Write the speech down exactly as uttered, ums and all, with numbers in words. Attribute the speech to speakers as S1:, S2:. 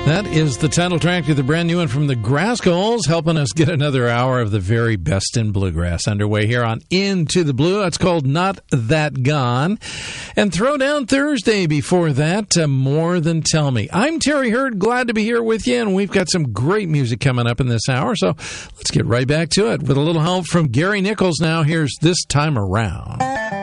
S1: That is the title track to the brand new one from the Grascals, helping us get another hour of the very best in bluegrass underway here on Into the Blue. That's called Not That Gone. And Throwdown Thursday before that, uh, More Than Tell Me. I'm Terry Hurd, glad to be here with you, and we've got some great music coming up in this hour, so let's get right back to it. With a little help from Gary Nichols now, here's This Time Around.